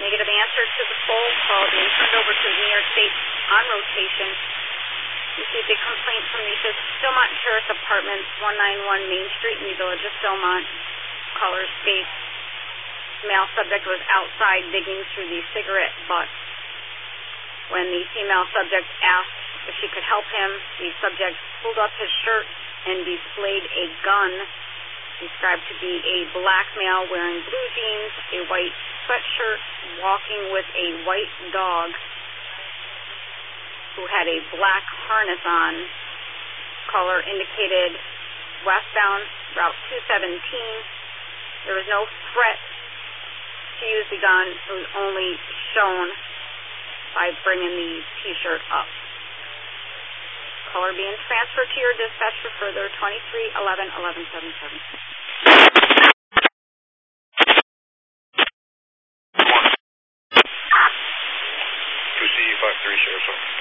Negative answer to the full call being turned over to New York State on rotation. Received a complaint from the Stillmont Terrace Apartments, 191 Main Street in the Village of Stillmont. Caller states male subject was outside digging through the cigarette butt. When the female subject asked if she could help him, the subject pulled up his shirt and displayed a gun, described to be a black male wearing blue jeans, a white sweatshirt, walking with a white dog who had a black harness on. Caller indicated westbound, Route 217. There was no threat to use the gun. It was only shown by bringing the T-shirt up. Caller being transferred to your dispatch for further 2311-1177. Sheriff's Office.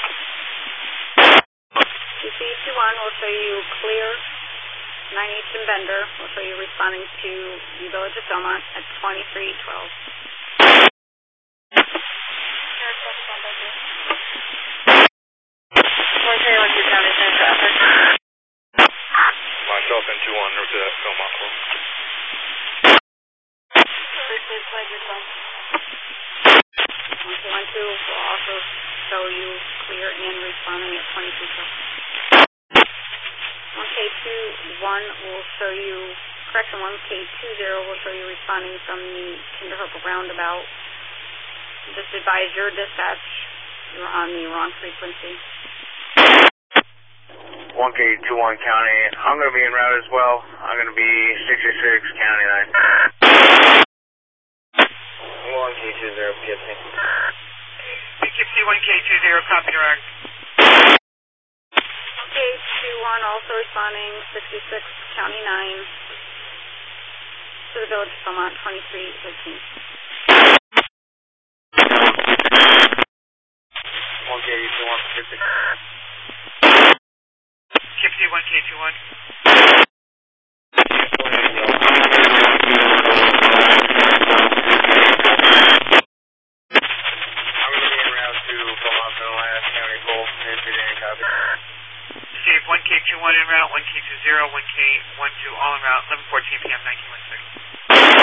UC21 will show you clear. 9 Eastern Bender will show you responding to the Village of Stillmont at 2312. Myself and 2 on route to that Stillmont Club. Please flag yourself. 1212 will also show you clear and responding at 2212. 1K21 will show you, correction, 1K20 will show you responding from the Kinderhook roundabout. Just advise your dispatch you're on the wrong frequency. 1K21 County, I'm going to be en route as well. I'm going to be 66 County 9. 1K20 Poughkeepsie. Poughkeepsie 1K20, copy direct. K21 also responding 66 County 9 to the Village of Stillmont 2315. 1K21 Poughkeepsie. Poughkeepsie 1K21. Steve, 1K21 en route, 1K20, 1K12 all en route, 11:14 p.m. 1916.